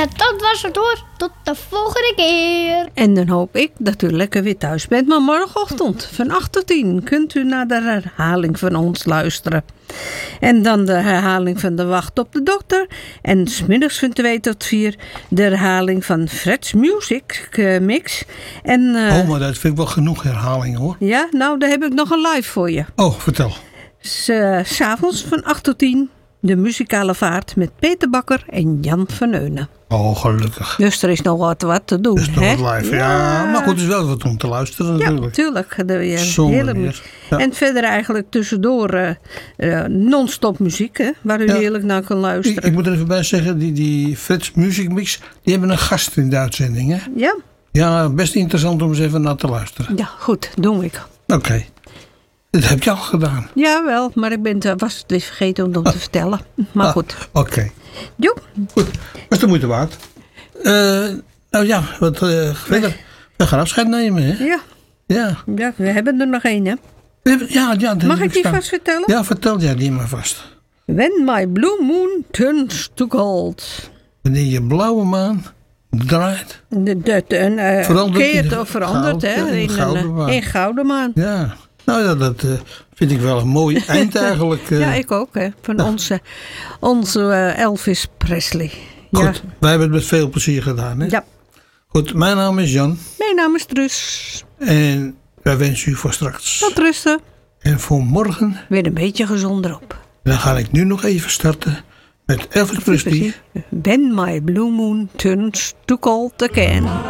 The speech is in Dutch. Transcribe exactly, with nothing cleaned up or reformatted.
dat was het hoor. Tot de volgende keer. En dan hoop ik dat u lekker weer thuis bent. Maar morgenochtend van acht tot tien kunt u naar de herhaling van ons luisteren. En dan de herhaling van de Wacht op de Dokter. En 's middags van twee tot vier de herhaling van Fred's Music uh, Mix. En, uh, oh, maar dat vind ik wel genoeg herhalingen hoor. Ja, nou daar heb ik nog een live voor je. Oh, vertel. 'S, uh, 's avonds van acht tot tien de muzikale vaart met Peter Bakker en Jan van Eunen. Oh, gelukkig. Dus er is nog wat, wat te doen. Dus nog hè? wat live. Ja. ja, maar goed, het is wel wat om te luisteren Ja, natuurlijk. tuurlijk. De, ja, Zonder hele meer. Ja. En verder eigenlijk tussendoor uh, uh, non-stop muziek, hè, waar u Ja. heerlijk naar kan luisteren. Ik, ik moet er even bij zeggen, die, die Fred's Music Mix, die hebben een gast in de uitzending, hè? Ja? Ja, best interessant om eens even naar te luisteren. Ja, goed, doe ik. Oké. Okay. Dat heb je al gedaan. Jawel, maar ik ben te, was het weer vergeten om dat ah. te vertellen. Maar ah, goed. Oké. Okay. Jo. Goed, was de moeite waard. Uh, nou ja, wat uh, verder. We gaan afscheid nemen, hè? Ja. Ja. Ja, we hebben er nog één, hè? We hebben, ja, ja, Mag ik die staan. vast vertellen? Ja, vertel jij die maar vast. When my blue moon turns to gold. Wanneer je blauwe maan draait. De, de, de, uh, verandert keert of verandert, hè? In, in gouden maan. In gouden maan. Ja. Nou ja, dat uh, vind ik wel een mooi eind eigenlijk. Uh. Ja, ik ook, hè. Van ja. onze, onze uh, Elvis Presley. Goed, ja. wij hebben het met veel plezier gedaan, hè? Ja. Goed, mijn naam is Jan. Mijn naam is Truus. En wij wensen u voor straks. Tot rusten. En voor morgen. Weer een beetje gezonder op. Dan ga ik nu nog even starten met Elvis Presley. When my blue moon turns to gold again.